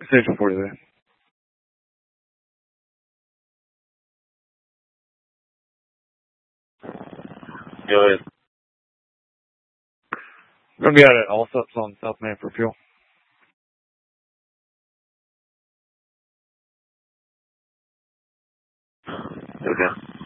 Station 40 there. Go ahead. We're going to be out at Allsup's on South Main for fuel. Okay.